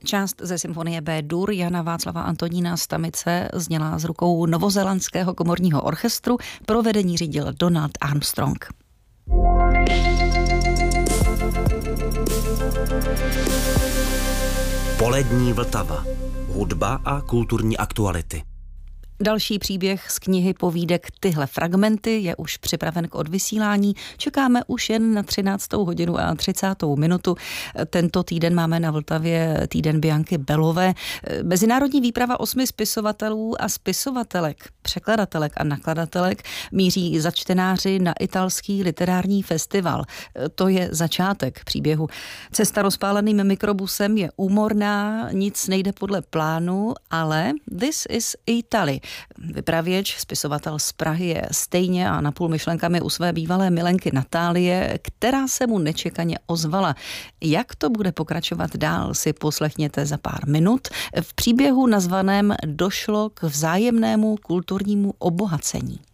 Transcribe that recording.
Část ze symfonie B-dur Jana Václava Antonína Stamice zněla z rukou Novozélandského komorního orchestru. Provedení řídil Donald Armstrong. Polední Vltava. Hudba a kulturní aktuality. Další příběh z knihy povídek Tyhle fragmenty je už připraven k odvysílání. Čekáme už jen na 13. hodinu a 30. minutu. Tento týden máme na Vltavě týden Bianky Belové. Mezinárodní výprava 8 spisovatelů a spisovatelek, překladatelek a nakladatelek míří za čtenáři na italský literární festival. To je začátek příběhu. Cesta rozpáleným mikrobusem je úmorná, nic nejde podle plánu, ale this is Italy. Vypravěč, spisovatel z Prahy, je stejně a napůl myšlenkami u své bývalé milenky Natálie, která se mu nečekaně ozvala. Jak to bude pokračovat dál, si poslechněte za pár minut. V příběhu nazvaném Došlo k vzájemnému kulturnímu obohacení.